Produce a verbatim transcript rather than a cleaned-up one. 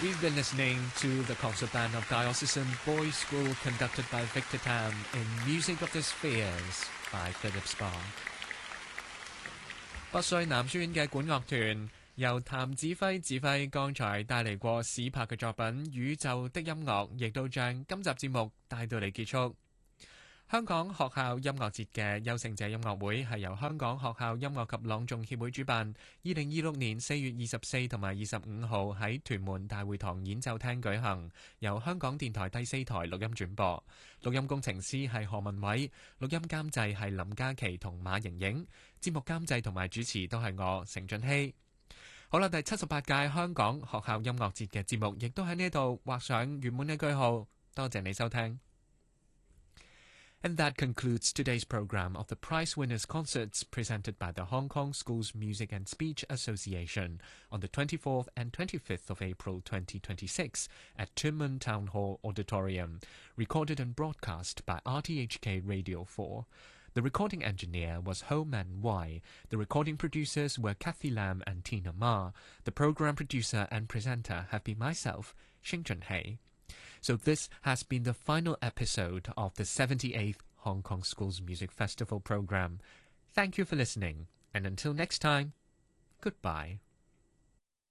We've been listening to the concert band of Diocesan Boys School conducted by Victor Tam in Music of the Spheres by Philip Spark。 北帥南書院嘅管樂團由譚子輝指揮，剛才帶嚟過史柏嘅作品《宇宙的音樂》，亦都將今集節目帶到嚟結束。香港學校音樂節嘅優勝者音樂會係由香港學校音樂及朗誦協會主辦，二零二六年四月二十四同埋二十五號喺屯門大會堂演奏廳舉行，由香港電台第四台錄音轉播。錄音工程師係何文偉，錄音監製係林嘉琪同馬瑩瑩，節目監製同埋主持都係我成俊熙。好啦，第七十八屆香港學校音樂節嘅節目亦都喺呢度畫上圓滿嘅句號。多謝你收聽。And that concludes today's program of the Prize Winners Concerts presented by the Hong Kong Schools Music and Speech Association on the twenty-fourth and twenty-fifth of April twenty twenty-six at Tuen Mun Town Hall Auditorium, recorded and broadcast by R T H K Radio four. The recording engineer was Ho Man Wai. The recording producers were Kathy Lam and Tina Ma. The program producer and presenter have been myself, Xing Junhei. So this has been the final episode of the seventy-eighth Hong Kong Schools Music Festival program. Thank you for listening, and until next time, goodbye.